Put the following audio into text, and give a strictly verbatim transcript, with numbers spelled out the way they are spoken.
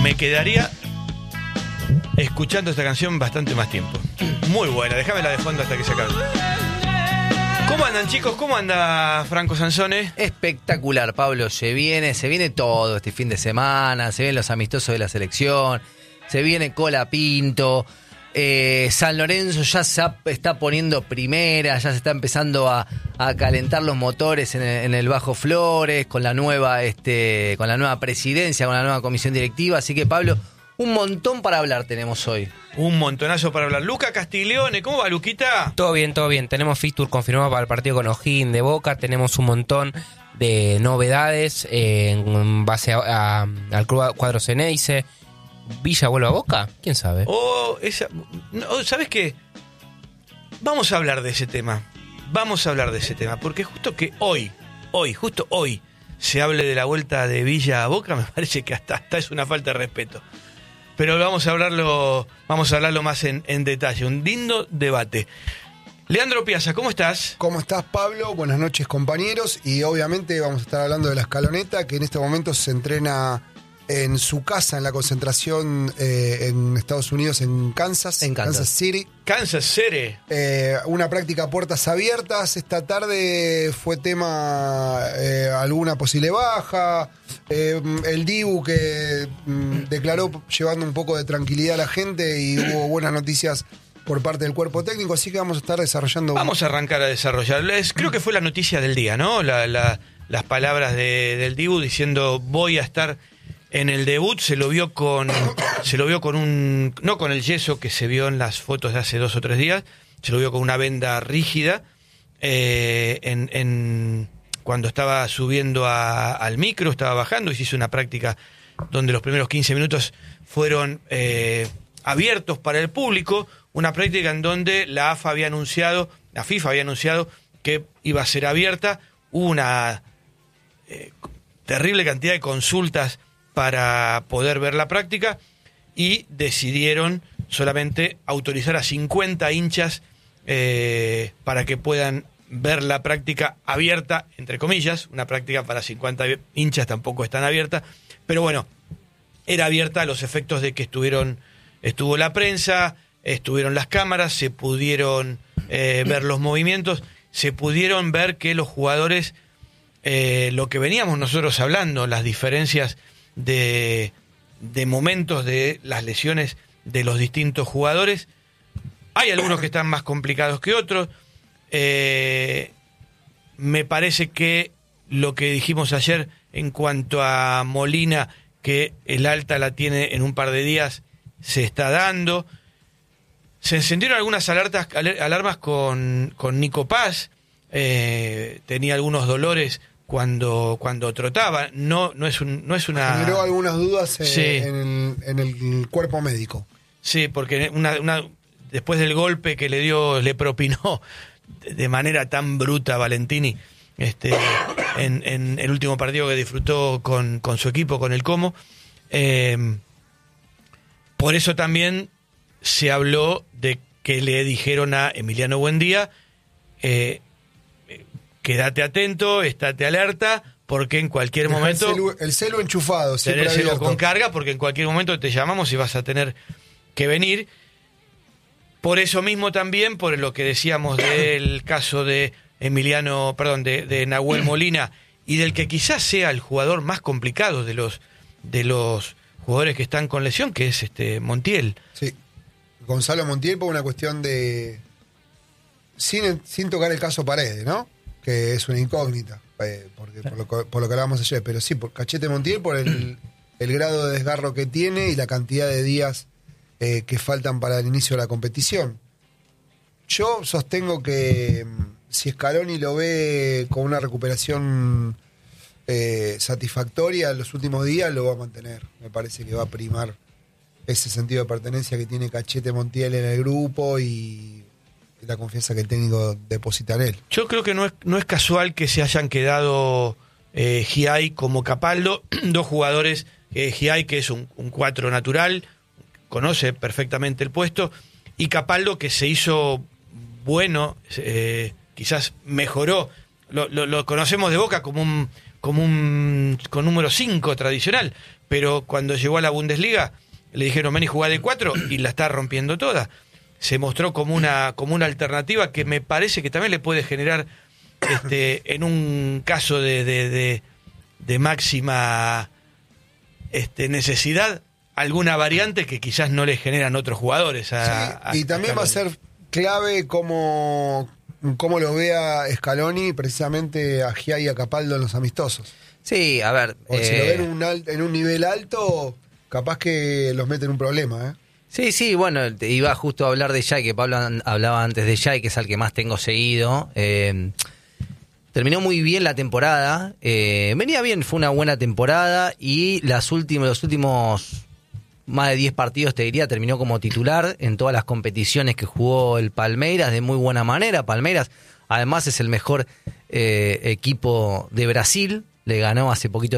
me quedaría escuchando esta canción bastante más tiempo. Muy buena, déjamela de fondo hasta que se acabe. ¿Cómo andan, chicos? ¿Cómo anda Franco Sansone? Espectacular, Pablo. Se viene, se viene todo este fin de semana, se vienen los amistosos de la selección, se viene Colapinto, eh, San Lorenzo ya se está poniendo primera, ya se está empezando a, a calentar los motores en el, en el Bajo Flores, con la nueva, este, con la nueva presidencia, con la nueva comisión directiva. Así que, Pablo, un montón para hablar tenemos hoy. Un montonazo para hablar. Luca Castiglione, ¿cómo va, Luquita? Todo bien, todo bien. Tenemos fixture confirmado para el partido con O'Higgins de Boca. Tenemos un montón de novedades eh, en base a, a, al cuadro Ceneice. ¿Villa vuelve a Boca? ¿Quién sabe? Oh, esa, no, ¿sabes qué? Vamos a hablar de ese tema. Vamos a hablar de ese tema. Porque justo que hoy, hoy, justo hoy, se hable de la vuelta de Villa a Boca, me parece que hasta, hasta es una falta de respeto. Pero vamos a hablarlo, vamos a hablarlo más en, en detalle. Un lindo debate. Leandro Piazza, ¿cómo estás? ¿Cómo estás, Pablo? Buenas noches, compañeros. Y obviamente vamos a estar hablando de la Escaloneta, que en este momento se entrena en su casa, en la concentración eh, en Estados Unidos, en Kansas, en Kansas, Kansas City. Kansas City. Eh, una práctica a puertas abiertas. Esta tarde fue tema eh, alguna posible baja. Eh, el Dibu que mm, declaró llevando un poco de tranquilidad a la gente y hubo buenas noticias por parte del cuerpo técnico, así que vamos a estar desarrollando. Vamos a arrancar a desarrollarles. Creo que fue la noticia del día, ¿no? La, la, las palabras de, del Dibu diciendo voy a estar en el debut. Se lo vio con, se lo vio con un, no con el yeso que se vio en las fotos de hace dos o tres días. Se lo vio con una venda rígida eh, en, en cuando estaba subiendo a, al micro, estaba bajando y se hizo una práctica donde los primeros quince minutos fueron eh, abiertos para el público. Una práctica en donde la A F A había anunciado, la FIFA había anunciado que iba a ser abierta. Hubo una eh, terrible cantidad de consultas para poder ver la práctica y decidieron solamente autorizar a cincuenta hinchas eh, para que puedan ver la práctica abierta, entre comillas. Una práctica para cincuenta hinchas tampoco es tan abierta, pero bueno, era abierta a los efectos de que estuvieron, estuvo la prensa, estuvieron las cámaras, se pudieron eh, ver los movimientos, se pudieron ver que los jugadores, eh, lo que veníamos nosotros hablando, las diferencias de, de momentos de las lesiones de los distintos jugadores. Hay algunos que están más complicados que otros. Eh, me parece que lo que dijimos ayer en cuanto a Molina, que el alta la tiene en un par de días, se está dando. Se encendieron algunas alertas, alarmas con, con Nico Paz. Eh, tenía algunos dolores cuando cuando trotaba. No no es un no es una generó algunas dudas eh, sí. en, el, en el cuerpo médico. Sí, porque una, una después del golpe que le dio, le propinó de manera tan bruta a Valentini este en, en el último partido que disfrutó con, con su equipo, con el Como. Eh, por eso también se habló de que le dijeron a Emiliano Buendía, eh, quédate atento, estate alerta, porque en cualquier Deja momento... El celu, el celu enchufado, siempre tener el celu abierto. con carga, porque en cualquier momento te llamamos y vas a tener que venir. Por eso mismo también, por lo que decíamos del caso de Emiliano, perdón, de, de Nahuel Molina, y del que quizás sea el jugador más complicado de los de los jugadores que están con lesión, que es este Montiel. Sí, Gonzalo Montiel, por una cuestión de... Sin, sin tocar el caso Paredes, ¿no? Que es una incógnita, eh, porque, por, lo, por lo que hablábamos ayer, pero sí, por Cachete Montiel, por el, el grado de desgarro que tiene y la cantidad de días eh, que faltan para el inicio de la competición. Yo sostengo que si Scaloni lo ve con una recuperación eh, satisfactoria en los últimos días, lo va a mantener. Me parece que va a primar ese sentido de pertenencia que tiene Cachete Montiel en el grupo y la confianza que el técnico deposita en él. Yo creo que no es, no es casual que se hayan quedado eh, Giai como Capaldo, dos jugadores, eh, Giai que es un, un cuatro natural, conoce perfectamente el puesto, y Capaldo que se hizo bueno, eh, quizás mejoró, lo, lo, lo conocemos de Boca como un, como un con número cinco tradicional, pero cuando llegó a la Bundesliga le dijeron ven y jugá de cuatro y la está rompiendo toda. Se mostró como una, como una alternativa que me parece que también le puede generar, este, en un caso de, de, de, de máxima este, necesidad, alguna variante que quizás no le generan otros jugadores. A, sí, y a, también a va a ser clave cómo, cómo lo vea Scaloni precisamente a Gia y a Capaldo en los amistosos. Sí, a ver. O eh, si lo ven en un, al- en un nivel alto, capaz que los mete en un problema, ¿eh? Sí, sí, bueno, te iba justo a hablar de Jai, que Pablo an- hablaba antes de Jai, que es al que más tengo seguido. Eh, terminó muy bien la temporada, eh, venía bien, fue una buena temporada y las últimos, los últimos más de diez partidos, te diría, terminó como titular en todas las competiciones que jugó el Palmeiras de muy buena manera. Palmeiras, además, es el mejor eh, equipo de Brasil, le ganó hace poquito